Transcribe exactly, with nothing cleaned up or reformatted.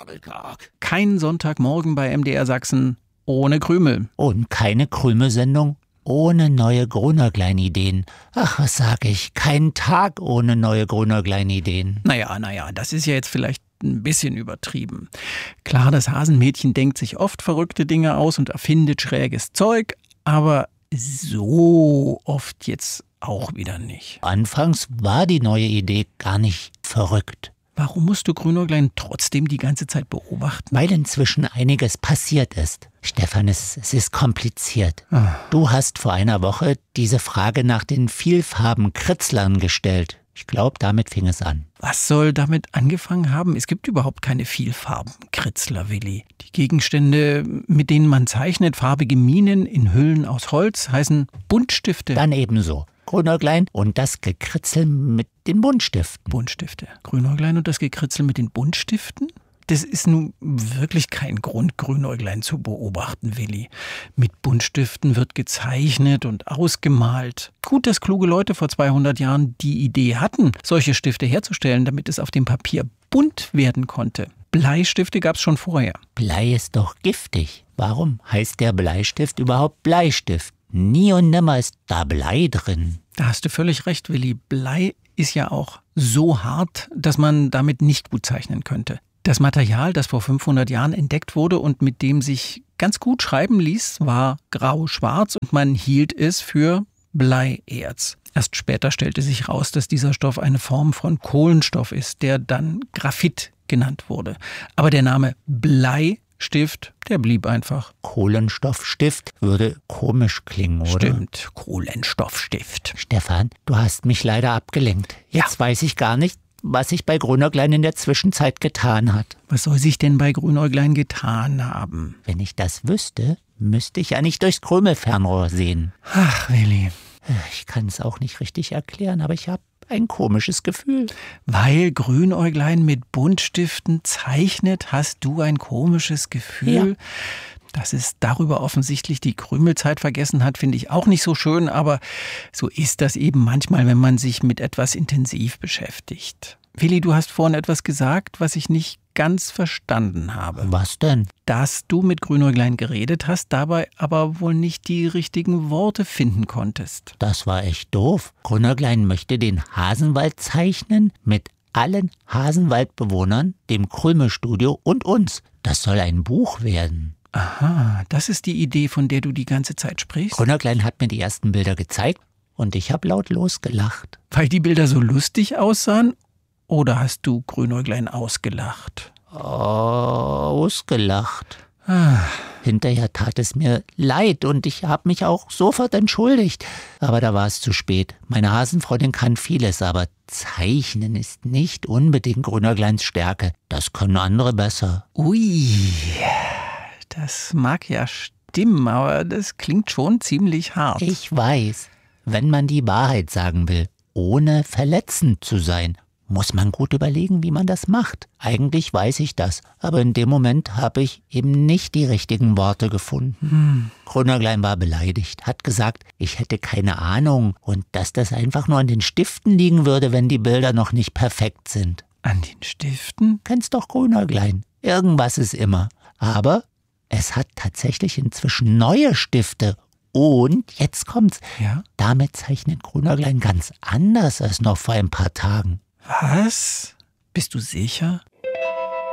Kabelkarg. Kein Sonntagmorgen bei M D R Sachsen ohne Krümel. Und keine Krümelsendung ohne neue Grunerglein-Ideen. Ach, was sag ich? Kein Tag ohne neue Grunerglein-Ideen. Naja, naja, das ist ja jetzt vielleicht ein bisschen übertrieben. Klar, das Hasenmädchen denkt sich oft verrückte Dinge aus und erfindet schräges Zeug, aber so oft jetzt auch wieder nicht. Anfangs war die neue Idee gar nicht verrückt. Warum musst du Grünäuglein trotzdem die ganze Zeit beobachten? Weil inzwischen einiges passiert ist. Stefan, es, es ist kompliziert. Ah. Du hast vor einer Woche diese Frage nach den Vielfarben-Kritzlern gestellt. Ich glaube, damit fing es an. Was soll damit angefangen haben? Es gibt überhaupt keine Vielfarben-Kritzler, Willi. Die Gegenstände, mit denen man zeichnet, farbige Minen in Hüllen aus Holz, heißen Buntstifte. Dann ebenso. Grünäuglein und das Gekritzel mit den Buntstiften. Buntstifte. Grünäuglein und das Gekritzel mit den Buntstiften? Das ist nun wirklich kein Grund, Grünäuglein zu beobachten, Willi. Mit Buntstiften wird gezeichnet und ausgemalt. Gut, dass kluge Leute vor zweihundert Jahren die Idee hatten, solche Stifte herzustellen, damit es auf dem Papier bunt werden konnte. Bleistifte gab es schon vorher. Blei ist doch giftig. Warum heißt der Bleistift überhaupt Bleistift? Nie und nimmer ist da Blei drin. Da hast du völlig recht, Willi. Blei ist ja auch so hart, dass man damit nicht gut zeichnen könnte. Das Material, das vor fünfhundert Jahren entdeckt wurde und mit dem sich ganz gut schreiben ließ, war grau-schwarz und man hielt es für Bleierz. Erst später stellte sich heraus, dass dieser Stoff eine Form von Kohlenstoff ist, der dann Graphit genannt wurde. Aber der Name Bleistift, der blieb einfach. Kohlenstoffstift würde komisch klingen, oder? Stimmt, Kohlenstoffstift. Stefan, du hast mich leider abgelenkt. Jetzt Ja. weiß ich gar nicht, was sich bei Grünäuglein in der Zwischenzeit getan hat. Was soll sich denn bei Grünäuglein getan haben? Wenn ich das wüsste, müsste ich ja nicht durchs Krümelfernrohr sehen. Ach, Willi. Ich kann es auch nicht richtig erklären, aber ich habe ein komisches Gefühl. Weil Grünäuglein mit Buntstiften zeichnet, hast du ein komisches Gefühl? Ja. Dass es darüber offensichtlich die Krümelzeit vergessen hat, finde ich auch nicht so schön, aber so ist das eben manchmal, wenn man sich mit etwas intensiv beschäftigt. Willi, du hast vorhin etwas gesagt, was ich nicht ganz verstanden habe. Was denn? Dass du mit Grünäuglein geredet hast, dabei aber wohl nicht die richtigen Worte finden konntest. Das war echt doof. Grünäuglein möchte den Hasenwald zeichnen mit allen Hasenwaldbewohnern, dem Krümelstudio und uns. Das soll ein Buch werden. Aha, das ist die Idee, von der du die ganze Zeit sprichst? Grünäuglein hat mir die ersten Bilder gezeigt und ich habe laut losgelacht. Weil die Bilder so lustig aussahen? Oder hast du Grünäuglein ausgelacht? Ausgelacht. Ah, Hinterher tat es mir leid und ich habe mich auch sofort entschuldigt. Aber da war es zu spät. Meine Hasenfreundin kann vieles, aber Zeichnen ist nicht unbedingt Grünäugleins Stärke. Das können andere besser. ui, das mag ja stimmen, aber das klingt schon ziemlich hart. Ich weiß, wenn man die Wahrheit sagen will, ohne verletzend zu sein, muss man gut überlegen, wie man das macht. Eigentlich weiß ich das, aber in dem Moment habe ich eben nicht die richtigen Worte gefunden. Hm. Grünäuglein war beleidigt, hat gesagt, ich hätte keine Ahnung und dass das einfach nur an den Stiften liegen würde, wenn die Bilder noch nicht perfekt sind. An den Stiften? Kennst doch Grünäuglein. Irgendwas ist immer. Aber es hat tatsächlich inzwischen neue Stifte. Und jetzt kommt's. Ja. Damit zeichnet Grünäuglein ganz anders als noch vor ein paar Tagen. Was? Bist du sicher?